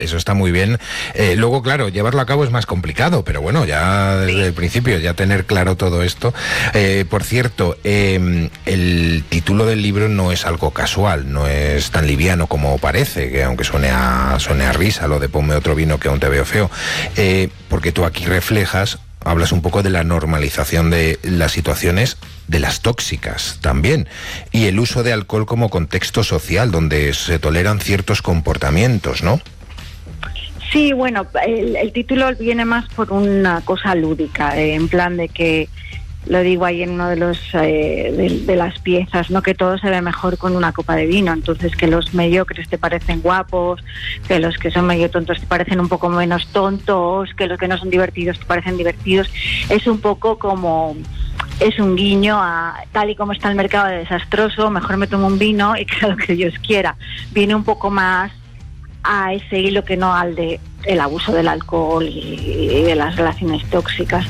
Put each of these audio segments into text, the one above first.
Eso está muy bien. Luego, claro, llevarlo a cabo es más complicado, pero bueno, ya desde el principio, ya tener claro todo esto. Por cierto, el título del libro no es algo casual, no es tan liviano como parece, que aunque suene a risa lo de ponme otro vino que aún te veo feo, porque tú aquí hablas un poco de la normalización de las situaciones de las tóxicas también, y el uso de alcohol como contexto social, donde se toleran ciertos comportamientos, ¿no? Sí, bueno, el título viene más por una cosa lúdica, en plan de que, lo digo ahí en uno de los de las piezas, ¿no? Que todo se ve mejor con una copa de vino, entonces que los mediocres te parecen guapos, que los que son medio tontos te parecen un poco menos tontos, que los que no son divertidos te parecen divertidos. Es un poco como... es un guiño a tal y como está el mercado de desastroso, mejor me tomo un vino y que sea lo que Dios quiera. Viene un poco más a ese hilo que no al de el abuso del alcohol y de las relaciones tóxicas.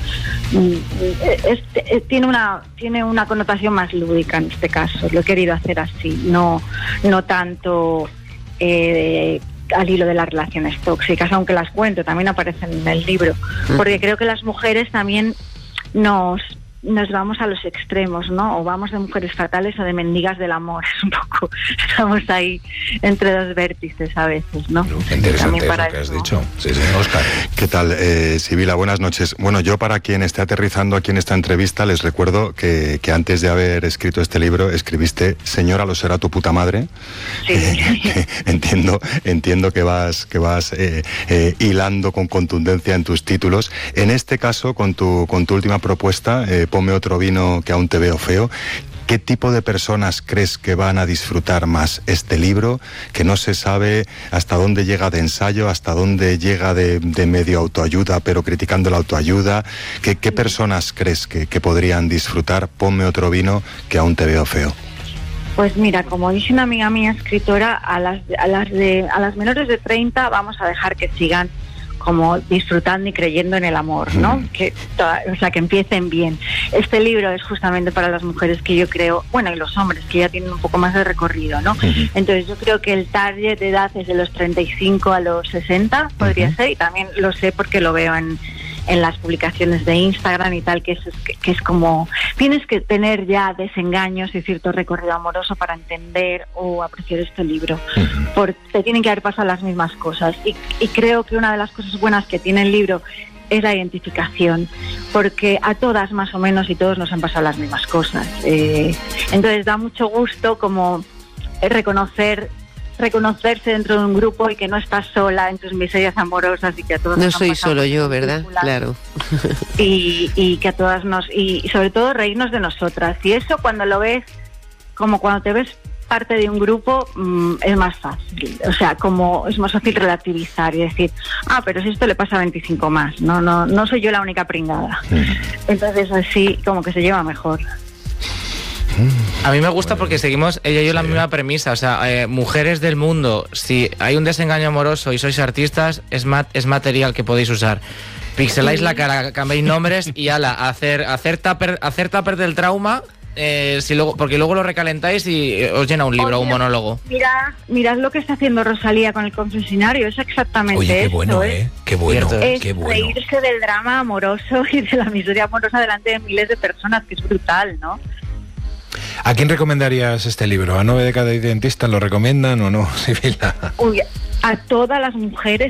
Tiene una connotación más lúdica en este caso. Lo he querido hacer así, no tanto al hilo de las relaciones tóxicas, aunque las cuento, también aparecen en el libro, porque creo que las mujeres también nos vamos a los extremos, ¿no? O vamos de mujeres fatales o de mendigas del amor. Es un poco, estamos ahí entre dos vértices a veces, ¿no? Qué interesante eso que has dicho. Sí, Óscar. ¿Qué tal, Sibila? Buenas noches. Bueno, yo para quien esté aterrizando aquí en esta entrevista, les recuerdo que antes de haber escrito este libro, escribiste Señora, lo será tu puta madre. Sí. Entiendo que vas hilando con contundencia en tus títulos. En este caso, con tu última propuesta, ponme otro vino que aún te veo feo. ¿Qué tipo de personas crees que van a disfrutar más este libro? Que no se sabe hasta dónde llega de ensayo, hasta dónde llega de medio autoayuda, pero criticando la autoayuda. ¿Qué personas crees que podrían disfrutar ponme otro vino que aún te veo feo? Pues mira, como dice una amiga mía escritora, a las menores de 30 vamos a dejar que sigan como disfrutando y creyendo en el amor, ¿no? Que empiecen bien. Este libro es justamente para las mujeres que yo creo, bueno, y los hombres que ya tienen un poco más de recorrido, ¿no? Entonces yo creo que el target de edad es de los 35 a los 60, podría ser, y también lo sé porque lo veo en las publicaciones de Instagram y tal, que es como tienes que tener ya desengaños y cierto recorrido amoroso para entender o apreciar este libro, porque te tienen que haber pasado las mismas cosas, y creo que una de las cosas buenas que tiene el libro es la identificación, porque a todas más o menos y todos nos han pasado las mismas cosas, entonces da mucho gusto como reconocerse dentro de un grupo y que no estás sola en tus miserias amorosas, y que a todos no soy solo yo, ¿verdad? Claro. Y que a todas y sobre todo reírnos de nosotras, y eso cuando lo ves, como cuando te ves parte de un grupo, es más fácil, o sea, como es más fácil relativizar y decir, pero si esto le pasa a 25 más, no soy yo la única pringada. Entonces así como que se lleva mejor. A mí me gusta porque seguimos ella y yo la misma premisa, o sea, mujeres del mundo, si hay un desengaño amoroso y sois artistas, es material que podéis usar. Pixeláis la cara, cambiáis nombres y hacer tupper del trauma, porque luego lo recalentáis y os llena un libro o un monólogo. Mirad lo que está haciendo Rosalía con el confesionario, es exactamente qué eso, bueno, qué bueno, es reírse del drama amoroso y de la miseria amorosa delante de miles de personas, que es brutal, ¿no? ¿A quién recomendarías este libro? ¿A 9 de cada dentista lo recomiendan o no, Sibila? A todas las mujeres